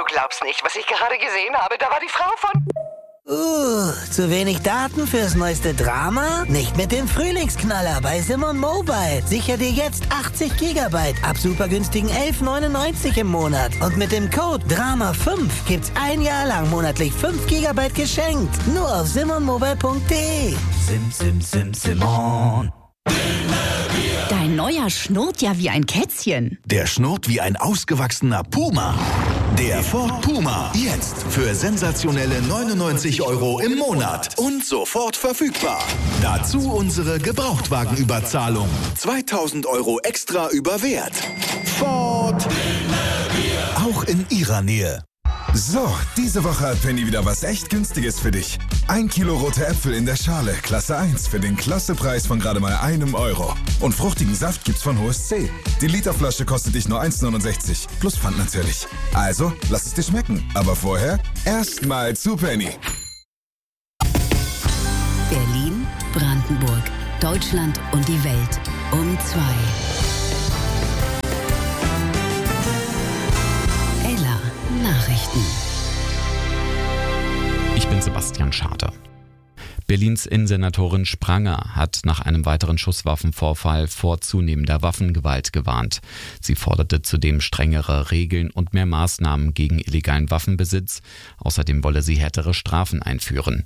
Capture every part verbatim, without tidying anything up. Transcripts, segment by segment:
glaubst nicht, was ich gerade gesehen habe. Da war die Frau von... Uh, zu wenig Daten fürs neueste Drama? Nicht mit dem Frühlingsknaller bei Simon Mobile. Sicher dir jetzt achtzig Gigabyte ab super günstigen elf neunundneunzig im Monat. Und mit dem Code Drama fünf gibt's ein Jahr lang monatlich fünf Gigabyte geschenkt. Nur auf simon mobile punkt de. Sim, sim, sim, Simon. Dein neuer schnurrt ja wie ein Kätzchen. Der schnurrt wie ein ausgewachsener Puma. Der Ford Puma. Jetzt für sensationelle neunundneunzig Euro im Monat. Und sofort verfügbar. Dazu unsere Gebrauchtwagenüberzahlung. zweitausend Euro extra über Wert. Ford. Auch in Ihrer Nähe. So, diese Woche hat Penny wieder was echt Günstiges für dich. Ein Kilo rote Äpfel in der Schale, Klasse eins, für den Klassepreis von gerade mal einem Euro. Und fruchtigen Saft gibt's von H O S C. Die Literflasche kostet dich nur eins neunundsechzig, plus Pfand natürlich. Also, lass es dir schmecken. Aber vorher erstmal zu Penny. Berlin, Brandenburg, Deutschland und die Welt um zwei. Nachrichten. Ich bin Sebastian Schade. Berlins Innensenatorin Spranger hat nach einem weiteren Schusswaffenvorfall vor zunehmender Waffengewalt gewarnt. Sie forderte zudem strengere Regeln und mehr Maßnahmen gegen illegalen Waffenbesitz. Außerdem wolle sie härtere Strafen einführen.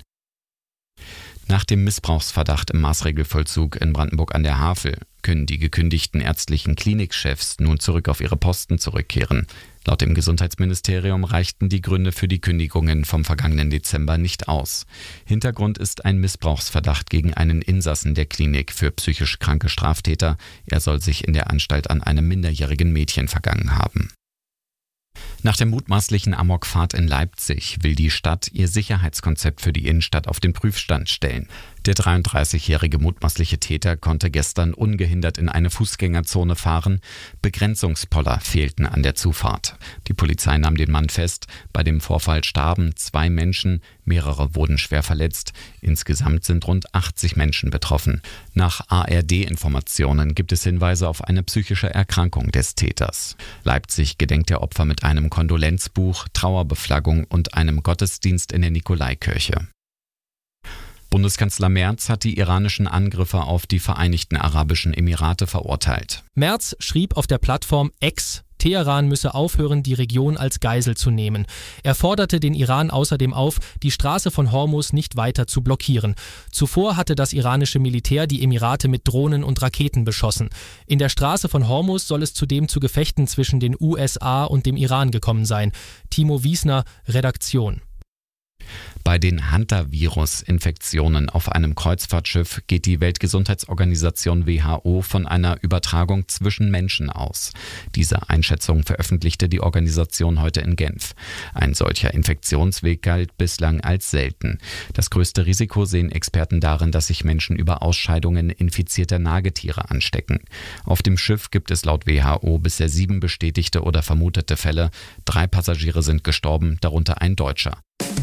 Nach dem Missbrauchsverdacht im Maßregelvollzug in Brandenburg an der Havel können die gekündigten ärztlichen Klinikchefs nun zurück auf ihre Posten zurückkehren. Laut dem Gesundheitsministerium reichten die Gründe für die Kündigungen vom vergangenen Dezember nicht aus. Hintergrund ist ein Missbrauchsverdacht gegen einen Insassen der Klinik für psychisch kranke Straftäter. Er soll sich in der Anstalt an einem minderjährigen Mädchen vergangen haben. Nach der mutmaßlichen Amokfahrt in Leipzig will die Stadt ihr Sicherheitskonzept für die Innenstadt auf den Prüfstand stellen. Der dreiunddreißigjährige mutmaßliche Täter konnte gestern ungehindert in eine Fußgängerzone fahren. Begrenzungspoller fehlten an der Zufahrt. Die Polizei nahm den Mann fest. Bei dem Vorfall starben zwei Menschen, mehrere wurden schwer verletzt. Insgesamt sind rund achtzig Menschen betroffen. Nach A R D-Informationen gibt es Hinweise auf eine psychische Erkrankung des Täters. Leipzig gedenkt der Opfer mit einem Kondolenzbuch, Trauerbeflaggung und einem Gottesdienst in der Nikolaikirche. Bundeskanzler Merz hat die iranischen Angriffe auf die Vereinigten Arabischen Emirate verurteilt. Merz schrieb auf der Plattform X, Teheran müsse aufhören, die Region als Geisel zu nehmen. Er forderte den Iran außerdem auf, die Straße von Hormuz nicht weiter zu blockieren. Zuvor hatte das iranische Militär die Emirate mit Drohnen und Raketen beschossen. In der Straße von Hormuz soll es zudem zu Gefechten zwischen den U S A und dem Iran gekommen sein. Timo Wiesner, Redaktion. Bei den Hantavirus-Infektionen auf einem Kreuzfahrtschiff geht die Weltgesundheitsorganisation W H O von einer Übertragung zwischen Menschen aus. Diese Einschätzung veröffentlichte die Organisation heute in Genf. Ein solcher Infektionsweg galt bislang als selten. Das größte Risiko sehen Experten darin, dass sich Menschen über Ausscheidungen infizierter Nagetiere anstecken. Auf dem Schiff gibt es laut W H O bisher sieben bestätigte oder vermutete Fälle. Drei Passagiere sind gestorben, darunter ein Deutscher.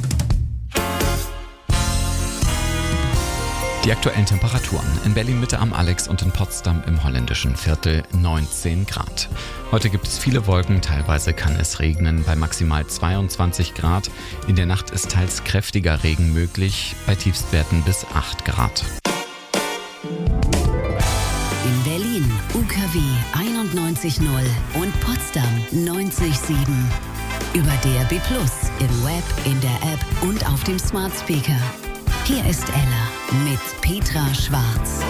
Die aktuellen Temperaturen: in Berlin Mitte am Alex und in Potsdam im holländischen Viertel neunzehn Grad. Heute gibt es viele Wolken, teilweise kann es regnen bei maximal zweiundzwanzig Grad. In der Nacht ist teils kräftiger Regen möglich, bei Tiefstwerten bis acht Grad. In Berlin U K W einundneunzig Komma null und Potsdam neunzig Komma sieben. Über D A B plus, im Web, in der App und auf dem Smart Speaker. Hier ist Ella mit Petra Schwarz.